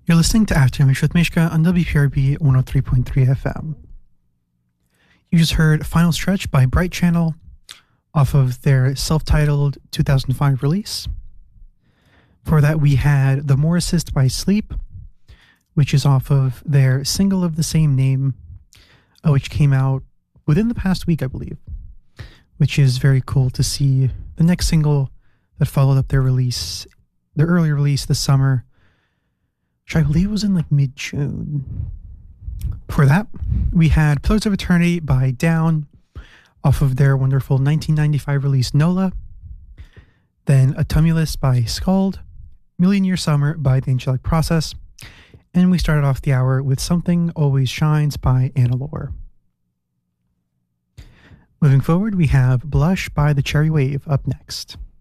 You're listening to Afternoons with Mishka on WPRB 103.3 FM. You just heard Final Stretch by Bright Channel off of their self-titled 2005 release. For that, we had The More Assist by Sleep, which is off of their single of the same name, which came out within the past week, I believe, which is very cool to see the next single that followed up their release, their earlier release this summer, which I believe was in like mid-June. Before that, we had Pillars of Eternity by Down off of their wonderful 1995 release Nola. Then A Tumulus by Scald, Million Year Summer by The Angelic Process, and we started off the hour with Something Always Shines by Annalore. Moving forward, we have Blush by The Cherry Wave up next.